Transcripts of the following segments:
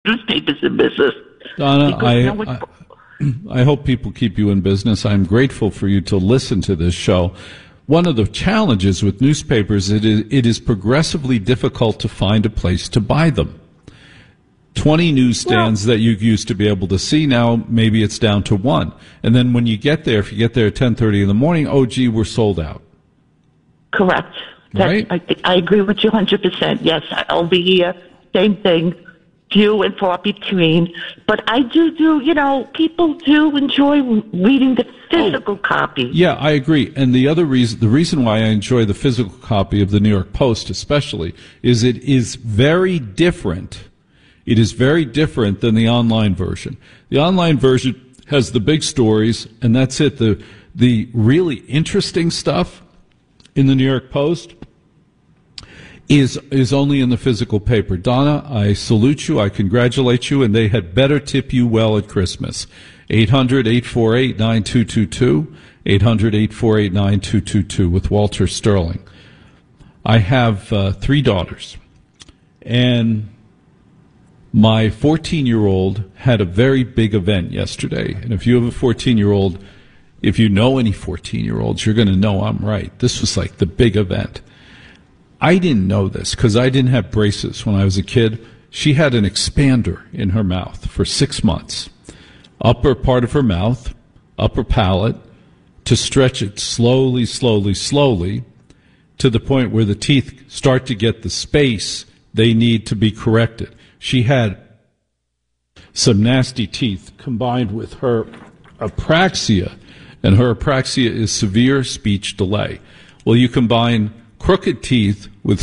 newspapers in business. Donna, I hope people keep you in business. I'm grateful for you to listen to this show. One of the challenges with newspapers, it is progressively difficult to find a place to buy them. 20 newsstands that you used to be able to see, now maybe it's down to one. And then when you get there, if you get there at 10:30 in the morning, oh, gee, we're sold out. Correct. Right? I agree with you 100%. Yes, I'll be here. Same thing. Few and far between. But I do, people do enjoy reading the physical copy. Yeah, I agree. And the reason why I enjoy the physical copy of the New York Post especially, is it is very different. It is very different than the online version. The online version has the big stories, and that's it. The really interesting stuff in the New York Post is only in the physical paper. Donna, I salute you, I congratulate you, and they had better tip you well at Christmas. 800-848-9222, 800-848-9222 with Walter Sterling. I have 3 daughters, and my 14-year-old had a very big event yesterday. And if you have a 14-year-old, if you know any 14-year-olds, you're going to know I'm right. This was like the big event. I didn't know this because I didn't have braces when I was a kid. She had an expander in her mouth for 6 months. Upper part of her mouth, upper palate, to stretch it slowly, slowly, slowly, to the point where the teeth start to get the space they need to be corrected. She had some nasty teeth combined with her apraxia, and her apraxia is severe speech delay. Well, you combine crooked teeth with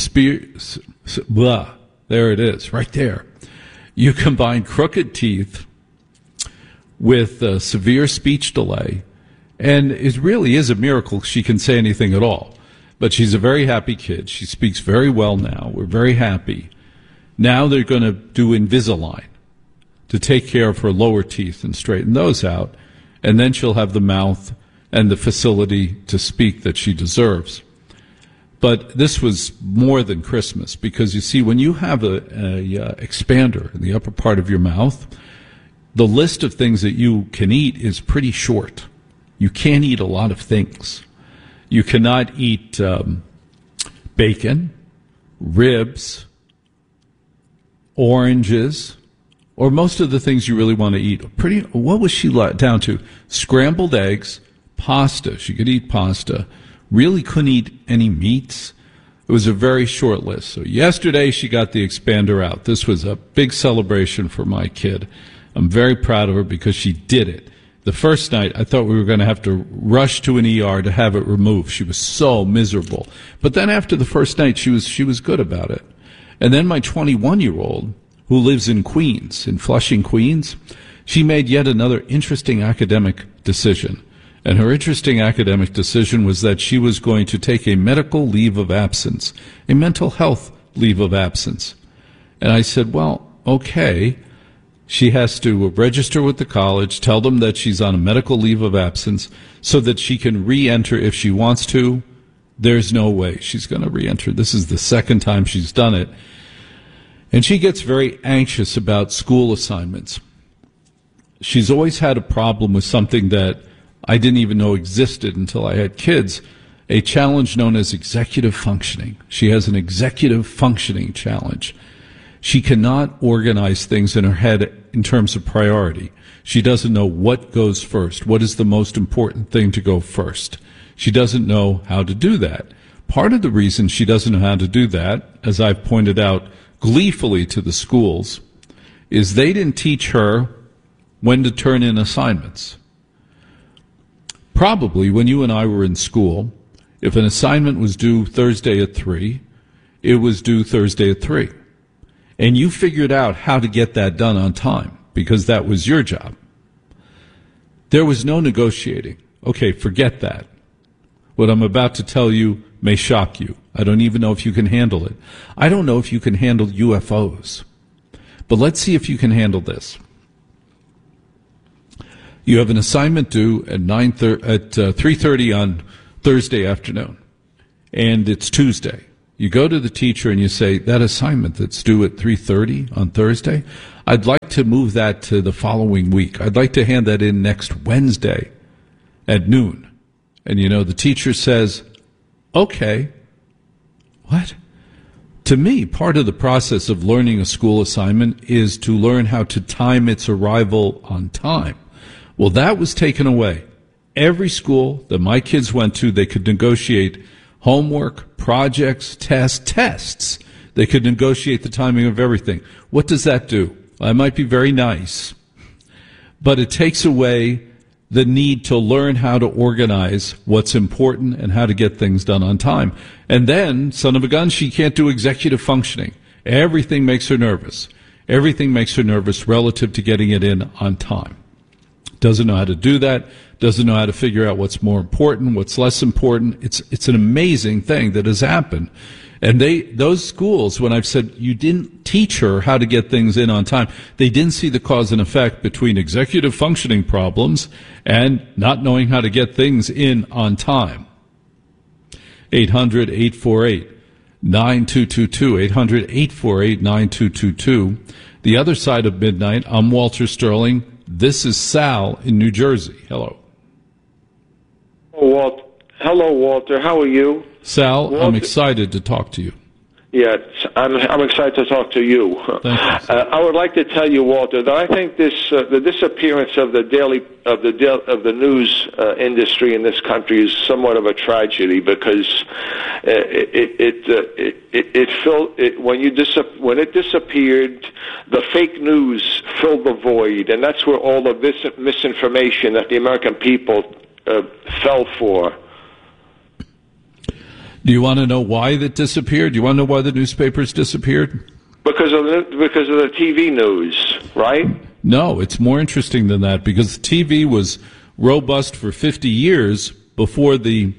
there it is, right there. You combine crooked teeth with severe speech delay, and it really is a miracle she can say anything at all. But she's a very happy kid. She speaks very well now. We're very happy. Now they're going to do Invisalign to take care of her lower teeth and straighten those out, and then she'll have the mouth and the facility to speak that she deserves. But this was more than Christmas, because you see, when you have a expander in the upper part of your mouth, the list of things that you can eat is pretty short. You can't eat a lot of things. You cannot eat bacon, ribs, oranges, or most of the things you really want to eat. What was she down to? Scrambled eggs, pasta. She could eat pasta. Really couldn't eat any meats. It was a very short list. So yesterday she got the expander out. This was a big celebration for my kid. I'm very proud of her because she did it. The first night I thought we were going to have to rush to an ER to have it removed. She was so miserable. But then after the first night she was good about it. And then my 21-year-old, who lives in Queens, in Flushing, Queens, she made yet another interesting academic decision. And her interesting academic decision was that she was going to take a medical leave of absence, a mental health leave of absence. And I said, well, okay. She has to register with the college, tell them that she's on a medical leave of absence so that she can re-enter if she wants to. There's no way she's going to re-enter. This is the second time she's done it. And she gets very anxious about school assignments. She's always had a problem with something that I didn't even know existed until I had kids, a challenge known as executive functioning. She has an executive functioning challenge. She cannot organize things in her head in terms of priority. She doesn't know what goes first. What is the most important thing to go first? She doesn't know how to do that. Part of the reason she doesn't know how to do that, as I've pointed out gleefully to the schools, is they didn't teach her when to turn in assignments. Probably when you and I were in school, if an assignment was due Thursday at 3, it was due Thursday at 3. And you figured out how to get that done on time because that was your job. There was no negotiating. Okay, forget that. What I'm about to tell you may shock you. I don't even know if you can handle it. I don't know if you can handle UFOs. But let's see if you can handle this. You have an assignment due at 3:30 on Thursday afternoon, and it's Tuesday. You go to the teacher and you say, that assignment that's due at 3:30 on Thursday, I'd like to move that to the following week. I'd like to hand that in next Wednesday at noon. And, the teacher says, okay. What? To me, part of the process of learning a school assignment is to learn how to time its arrival on time. Well, that was taken away. Every school that my kids went to, they could negotiate homework, projects, tests. They could negotiate the timing of everything. What does that do? Well, it might be very nice, but it takes away the need to learn how to organize what's important and how to get things done on time. And then, son of a gun, she can't do executive functioning. Everything makes her nervous. Everything makes her nervous relative to getting it in on time. Doesn't know how to do that. Doesn't know how to figure out what's more important, what's less important. It's an amazing thing that has happened. And those schools, when I've said you didn't teach her how to get things in on time, they didn't see the cause and effect between executive functioning problems and not knowing how to get things in on time. 800-848-9222, 800-848-9222. The other side of midnight, I'm Walter Sterling. This is Sal in New Jersey. Hello. Hello, Walter. How are you? Sal, Walter, I'm excited to talk to you. Yeah, I'm excited to talk to you. Thank you. I would like to tell you, Walter, that I think the disappearance of the news industry in this country is somewhat of a tragedy because when it disappeared, the fake news filled the void, and that's where all of this misinformation that the American people fell for. Do you want to know why that disappeared? Do you want to know why the newspapers disappeared? Because of the TV news, right? No, it's more interesting than that because TV was robust for 50 years before the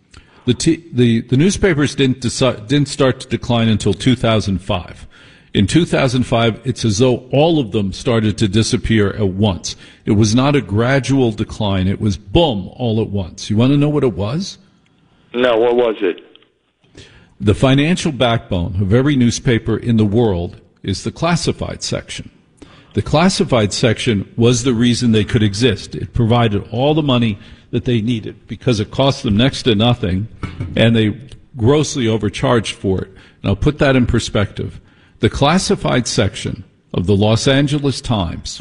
newspapers didn't start to decline until 2005. In 2005, it's as though all of them started to disappear at once. It was not a gradual decline. It was boom, all at once. You want to know what it was? No, what was it? The financial backbone of every newspaper in the world is the classified section. The classified section was the reason they could exist. It provided all the money that they needed because it cost them next to nothing, and they grossly overcharged for it. And I'll put that in perspective. The classified section of the Los Angeles Times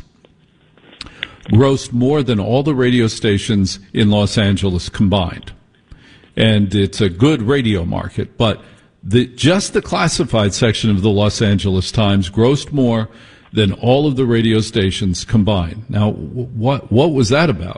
grossed more than all the radio stations in Los Angeles combined. And it's a good radio market, but just the classified section of the Los Angeles Times grossed more than all of the radio stations combined. Now, what was that about?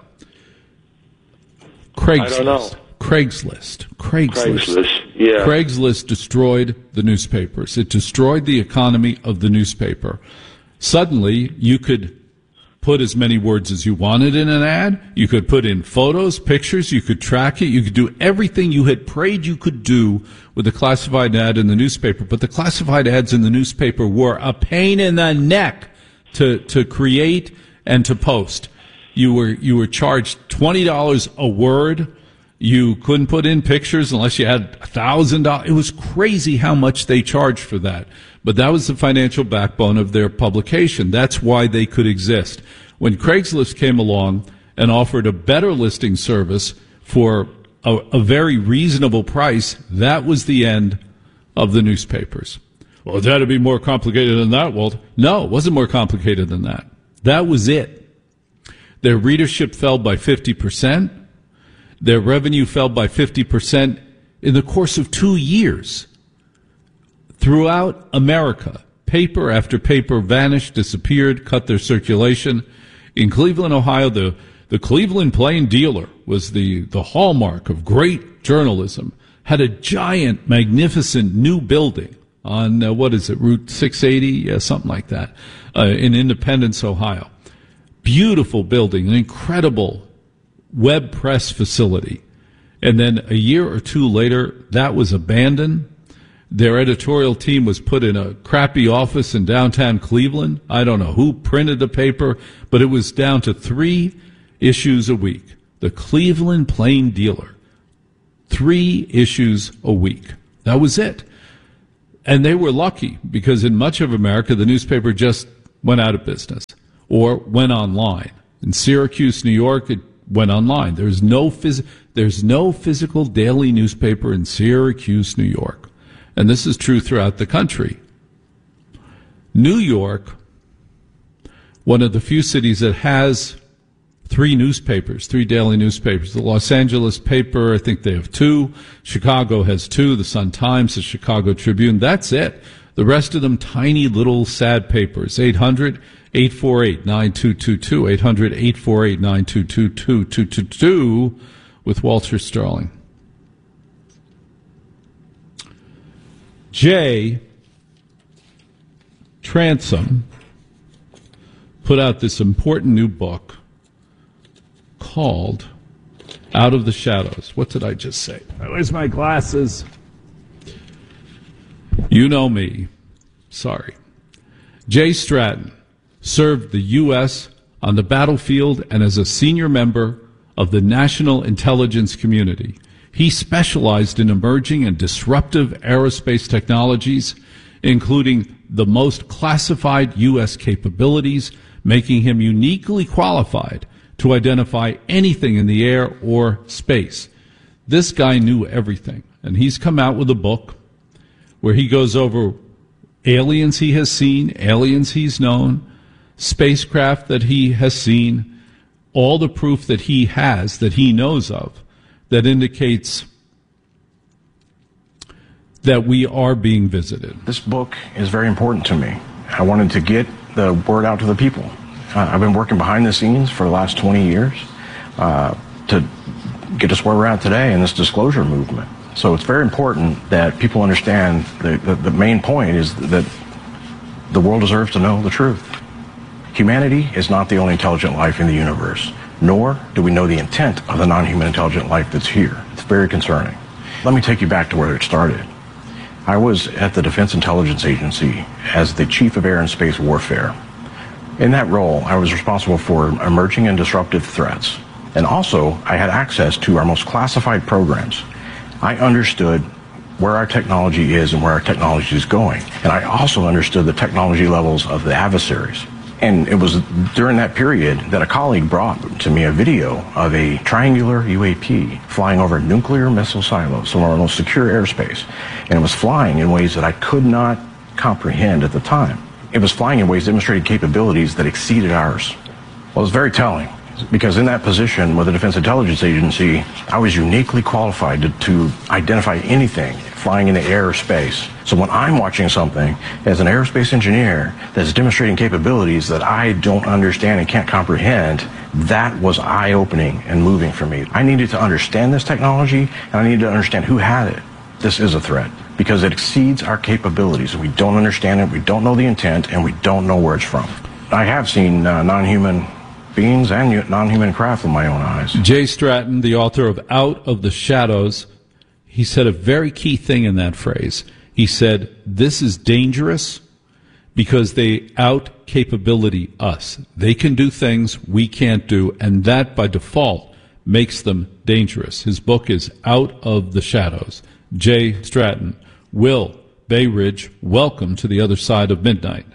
Craigslist. I don't know. Craigslist. Yeah. Craigslist destroyed the newspapers. It destroyed the economy of the newspaper. Suddenly, you could put as many words as you wanted in an ad. You could put in photos, pictures. You could track it. You could do everything you had prayed you could do with a classified ad in the newspaper. But the classified ads in the newspaper were a pain in the neck to create and to post. You were charged $20 a word. You couldn't put in pictures unless you had $1,000. It was crazy how much they charged for that. But that was the financial backbone of their publication. That's why they could exist. When Craigslist came along and offered a better listing service for a very reasonable price, that was the end of the newspapers. Well, it had to be more complicated than that, Walt. No, it wasn't more complicated than that. That was it. Their readership fell by 50%. Their revenue fell by 50% in the course of 2 years. Throughout America, paper after paper vanished, disappeared, cut their circulation. In Cleveland, Ohio, the Cleveland Plain Dealer was the hallmark of great journalism, had a giant, magnificent new building on, Route 680? Something like that, in Independence, Ohio. Beautiful building, an incredible web press facility. And then a year or two later, that was abandoned. Their editorial team was put in a crappy office in downtown Cleveland. I don't know who printed the paper, but it was down to 3 issues a week. The Cleveland Plain Dealer. 3 issues a week. That was it. And they were lucky because in much of America, the newspaper just went out of business or went online. In Syracuse, New York, it went online. There's no physical daily newspaper in Syracuse, New York. And this is true throughout the country. New York, one of the few cities that has three daily newspapers. The Los Angeles paper, I think they have two. Chicago has two. The Sun-Times, the Chicago Tribune. That's it. The rest of them, tiny little sad papers. 800-848-9222. 800-848-9222 with Walter Sterling. Jay Transom put out this important new book called Out of the Shadows. What did I just say? Where's my glasses? You know me. Sorry. Jay Stratton served the U.S. on the battlefield and as a senior member of the National Intelligence Community. He specialized in emerging and disruptive aerospace technologies, including the most classified U.S. capabilities, making him uniquely qualified to identify anything in the air or space. This guy knew everything, and he's come out with a book where he goes over aliens he has seen, aliens he's known, spacecraft that he has seen, all the proof that he has, that he knows of, that indicates that we are being visited. This book is very important to me. I wanted to get the word out to the people. I've been working behind the scenes for the last 20 years to get us where we're at today in this disclosure movement. So it's very important that people understand the main point is that the world deserves to know the truth. Humanity is not the only intelligent life in the universe, nor do we know the intent of the non-human intelligent life that's here. It's very concerning. Let me take you back to where it started. I was at the Defense Intelligence Agency as the Chief of Air and Space Warfare. In that role, I was responsible for emerging and disruptive threats. And also, I had access to our most classified programs. I understood where our technology is and where our technology is going. And I also understood the technology levels of the adversaries. And it was during that period that a colleague brought to me a video of a triangular UAP flying over nuclear missile silos, some of our most secure airspace. And it was flying in ways that I could not comprehend at the time. It was flying in ways that demonstrated capabilities that exceeded ours. Well, it was very telling, because in that position with the Defense Intelligence Agency, I was uniquely qualified to identify anything flying in the air or space. So when I'm watching something as an aerospace engineer that's demonstrating capabilities that I don't understand and can't comprehend, that was eye-opening and moving for me. I needed to understand this technology, and I needed to understand who had it. This is a threat, because it exceeds our capabilities. We don't understand it, we don't know the intent, and we don't know where it's from. I have seen non-human beings and non-human craft with my own eyes. Jay Stratton, the author of Out of the Shadows, he said a very key thing in that phrase. He said, this is dangerous because they out-capability us. They can do things we can't do, and that, by default, makes them dangerous. His book is Out of the Shadows. Jay Stratton. Will Bay Ridge, welcome to the other side of midnight.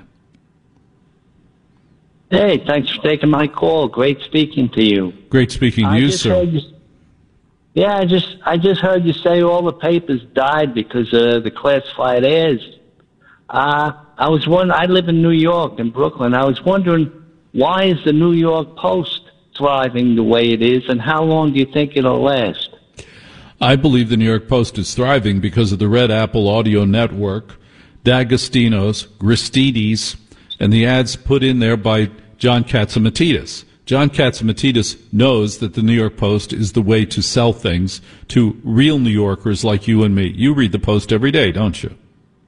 Hey, thanks for taking my call. Great speaking to you. Great speaking to you, sir. I just heard you say all the papers died because of the classified ads. I live in New York, in Brooklyn. I was wondering, why is the New York Post thriving the way it is, and how long do you think it'll last? I believe the New York Post is thriving because of the Red Apple Audio Network, D'Agostino's, Gristides, and the ads put in there by John Catsimatidis. John Catsimatidis knows that the New York Post is the way to sell things to real New Yorkers like you and me. You read the Post every day, don't you?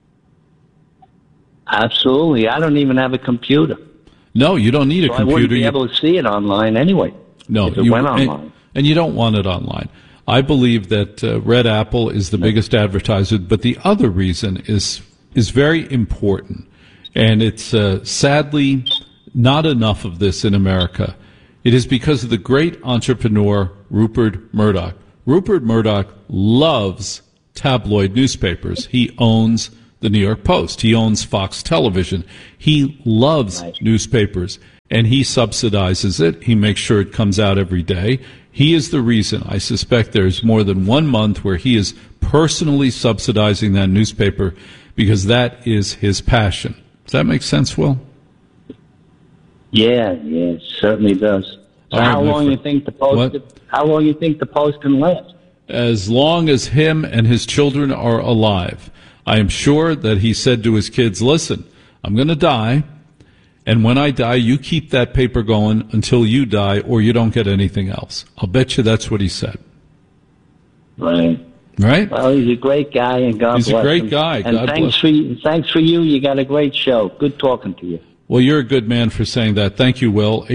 Absolutely. I don't even have a computer. No, you don't need a computer. I wouldn't be able to see it online anyway. No, if it went online. And you don't want it online. I believe that Red Apple is the biggest advertiser, but the other reason is very important, and it's sadly not enough of this in America. It is because of the great entrepreneur Rupert Murdoch. Rupert Murdoch loves tabloid newspapers. He owns the New York Post. He owns Fox Television. He loves newspapers, and he subsidizes it. He makes sure it comes out every day. He is the reason. I suspect there's more than 1 month where he is personally subsidizing that newspaper because that is his passion. Does that make sense, Will? Yeah, it certainly does. So how long you think the Post can last? As long as him and his children are alive. I am sure that he said to his kids, listen, I'm going to die, and when I die, you keep that paper going until you die or you don't get anything else. I'll bet you that's what he said. Right? Well, he's a great guy, and God bless him. He's a great guy. And thanks for you. You got a great show. Good talking to you. Well, you're a good man for saying that. Thank you, Will.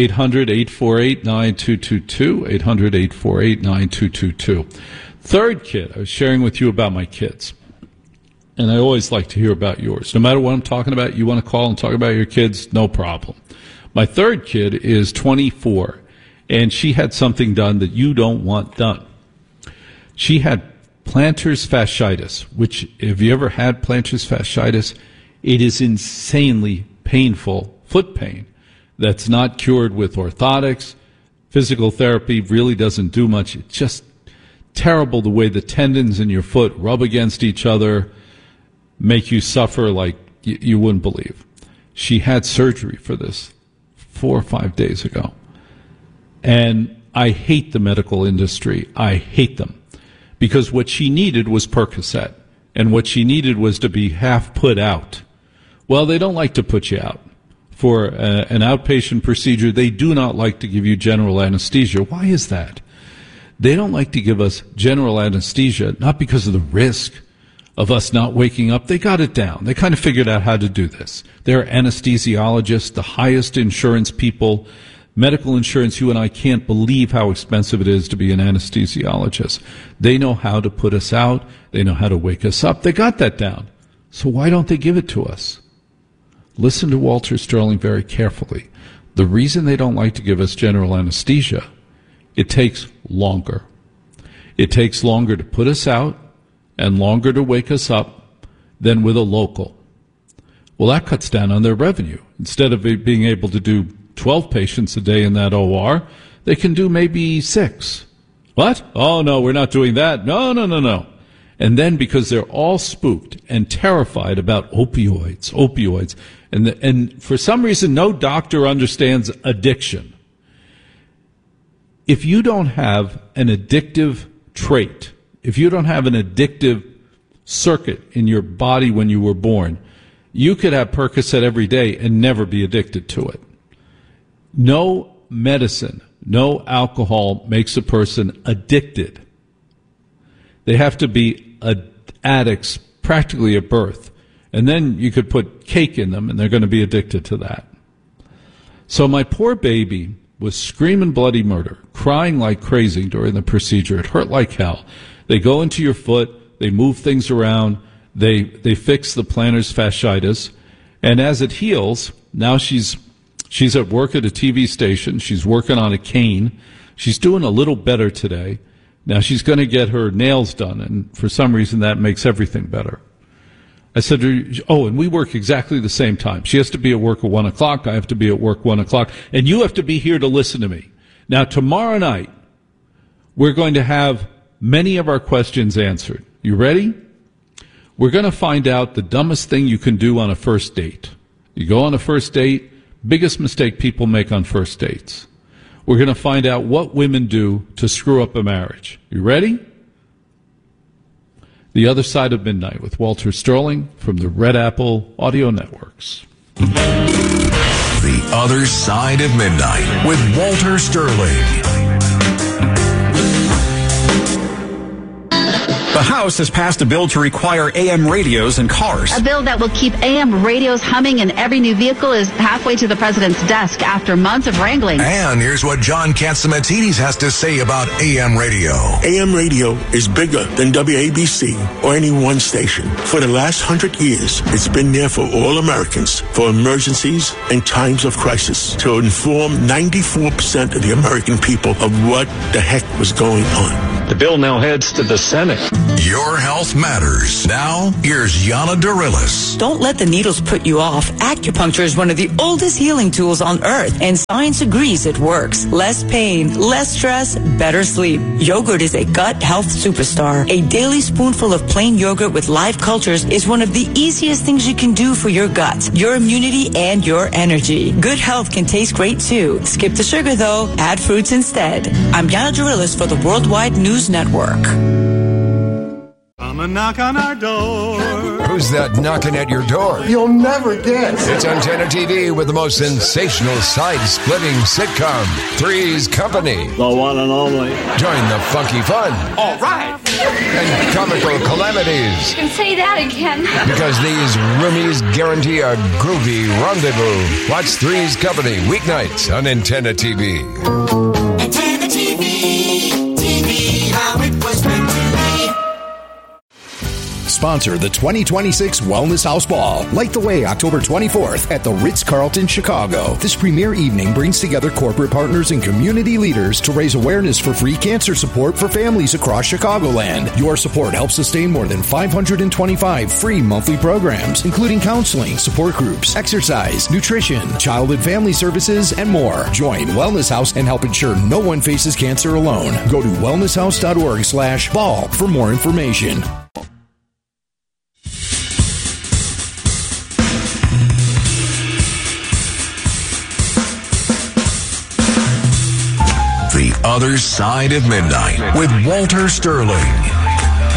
800-848-9222. 800-848-9222. Third kid, I was sharing with you about my kids. And I always like to hear about yours. No matter what I'm talking about, you want to call and talk about your kids, no problem. My third kid is 24, and she had something done that you don't want done. She had plantar fasciitis, which, have you ever had plantar fasciitis? It is insanely painful foot pain that's not cured with orthotics. Physical therapy really doesn't do much. It's just terrible the way the tendons in your foot rub against each other, make you suffer like you wouldn't believe. She had surgery for this 4 or 5 days ago. And I hate the medical industry. I hate them. Because what she needed was Percocet. And what she needed was to be half put out. Well, they don't like to put you out. For an outpatient procedure, they do not like to give you general anesthesia. Why is that? They don't like to give us general anesthesia, not because of the risk of us not waking up. They got it down. They kind of figured out how to do this. They're anesthesiologists, the highest insurance people. Medical insurance, you and I can't believe how expensive it is to be an anesthesiologist. They know how to put us out. They know how to wake us up. They got that down. So why don't they give it to us? Listen to Walter Sterling very carefully. The reason they don't like to give us general anesthesia, it takes longer. It takes longer to put us out and longer to wake us up than with a local. Well, that cuts down on their revenue. Instead of being able to do 12 patients a day in that OR, they can do maybe 6. What? Oh, no, we're not doing that. No. And then because they're all spooked and terrified about opioids, and for some reason no doctor understands addiction. If you don't have an addictive trait, if you don't have an addictive circuit in your body when you were born, you could have Percocet every day and never be addicted to it. No medicine, no alcohol makes a person addicted. They have to be addicts practically at birth. And then you could put cake in them and they're going to be addicted to that. So my poor baby was screaming bloody murder, crying like crazy during the procedure. It hurt like hell. They go into your foot, they move things around, they fix the plantar fasciitis, and as it heals, now she's at work at a TV station, she's working on a cane, she's doing a little better today. Now she's going to get her nails done, and for some reason that makes everything better. I said to her, and we work exactly the same time. She has to be at work at 1 o'clock, I have to be at work 1 o'clock, and you have to be here to listen to me. Now tomorrow night, we're going to have many of our questions answered. You ready? We're going to find out the dumbest thing you can do on a first date. You go on a first date, biggest mistake people make on first dates. We're going to find out what women do to screw up a marriage. You ready? The Other Side of Midnight with Walter Sterling from the Red Apple Audio Networks. The Other Side of Midnight with Walter Sterling. The House has passed a bill to require AM radios in cars. A bill that will keep AM radios humming in every new vehicle is halfway to the president's desk after months of wrangling. And here's what John Catsimatidis has to say about AM radio. AM radio is bigger than WABC or any one station. For the last 100 years, it's been there for all Americans, for emergencies and times of crisis, to inform 94% of the American people of what the heck was going on. The bill now heads to the Senate. Your health matters. Now, here's Yana Dorilis. Don't let the needles put you off. Acupuncture is one of the oldest healing tools on earth, and science agrees it works. Less pain, less stress, better sleep. Yogurt is a gut health superstar. A daily spoonful of plain yogurt with live cultures is one of the easiest things you can do for your gut, your immunity, and your energy. Good health can taste great too. Skip the sugar though. Add fruits instead. I'm Yana Dorilis for the Worldwide News Network. Come and knock on our door. Who's that knocking at your door? You'll never guess. It's Antenna TV with the most sensational side-splitting sitcom, Three's Company. The one and only. Join the funky fun. All right. And comical calamities. You can say that again. Because these roomies guarantee a groovy rendezvous. Watch Three's Company weeknights on Antenna TV. Antenna TV, TV, how it was meant to be. Sponsor the 2026 Wellness House Ball. Light the way October 24th at the Ritz-Carlton, Chicago. This premier evening brings together corporate partners and community leaders to raise awareness for free cancer support for families across Chicagoland. Your support helps sustain more than 525 free monthly programs, including counseling, support groups, exercise, nutrition, child and family services, and more. Join Wellness House and help ensure no one faces cancer alone. Go to wellnesshouse.org/ball for more information. The Other Side of Midnight with Walter Sterling.